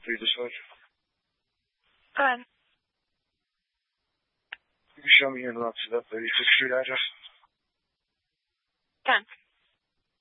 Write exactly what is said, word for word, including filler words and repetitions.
for you this week? Good. Can you show me your North Suburb thirty-sixth Street address? Done.